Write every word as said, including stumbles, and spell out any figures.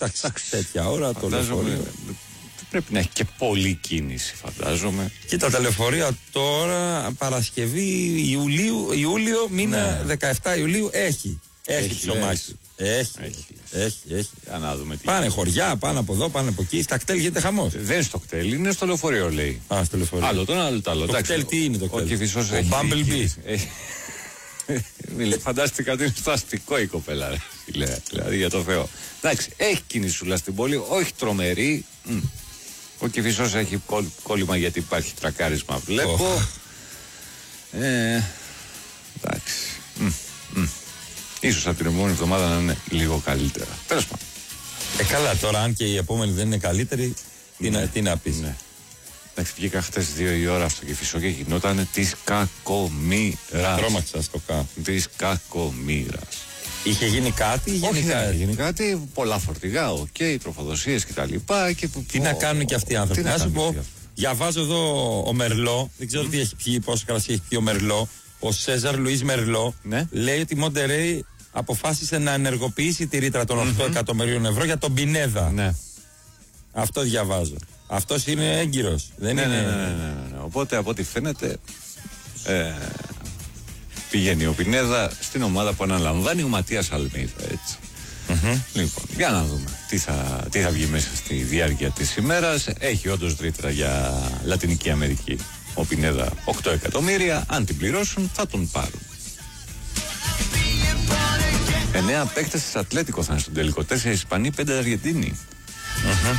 Εντάξει, τέτοια ώρα το λεωφορείο. Πρέπει να έχει και πολλή κίνηση, φαντάζομαι. Και τα λεωφορεία τώρα, Παρασκευή, Ιουλίου, Ιούλιο, μήνα ναι. δεκαεφτά Ιουλίου, έχει. Έχει ψωμάκι. Έχει, έχει, έχει, έχει. Για να δούμε τι. Πάνε χωριά, πάνε από εδώ, πάνε από εκεί. Στα κτέλ γίνεται χαμός. Δεν είναι στο κτέλ, είναι στο λεωφορείο, λέει. Α, στο λεωφορείο. Άλλο το άλλο το άλλο. Το κτέλ τι είναι το κτέλ? Ο Κηφισός έχει. Ο Bumblebee. Φαντάστηκα ότι είναι στο αστικό η κοπέλα. Δηλαδή για το Θεό. Εντάξει, έχει κινησούλα στην πόλη, όχι τρομερή. Ο Κηφισός έχει κόλλημα γιατί υπάρχει τρακάρισμα, βλέπω. Ε, εντάξει. Ίσως από την επόμενη εβδομάδα να είναι λίγο καλύτερα. Τέλος πάντων. Ε, καλά, τώρα αν και η επόμενη δεν είναι καλύτερη, τι, ναι, να, τι να πεις. Ναι. Εντάξει, βγήκα χτες δύο η ώρα στο Κηφισό και γινόταν της κακομοίρας. Τρώμαξα στο κα. Της κακομοίρας. Είχε γίνει κάτι ή Όχι, δεν είχε γίνει κάτι. Πολλά φορτηγά, οκ, okay, τροφοδοσίες κτλ. Και τι να κάνουν και αυτοί οι άνθρωποι. Να σου πω, διαβάζω εδώ ο Μερλό, δεν ξέρω mm. τι έχει πιει, πόσο κρασί έχει πιει ο Μερλό. Ο Σέζαρ Λουίς Μερλό ναι. λέει ότι η Μοντερέι αποφάσισε να ενεργοποιήσει τη ρήτρα των οκτώ mm-hmm. εκατομμυρίων ευρώ για τον Πινέδα. Ναι. Αυτό διαβάζω. Αυτός είναι έγκυρος. Δεν ναι, είναι... ναι, ναι, ναι, ναι, ναι. Οπότε από ό,τι φαίνεται ε, πηγαίνει ο Πινέδα στην ομάδα που αναλαμβάνει ο Ματίας Αλμέιδα, έτσι. Mm-hmm. Λοιπόν, για να δούμε τι θα, τι θα βγει μέσα στη διάρκεια της ημέρας. Έχει όντως ρήτρα για Λατινική Αμερική ο Πινέδα οκτώ εκατομμύρια. Αν την πληρώσουν θα τον πάρουν. Εννέα παίκτες της Ατλέτικο θα είναι στον τελικό. Τέσσερις Ισπανοί, πέντε Αργεντίνοι. Mm-hmm.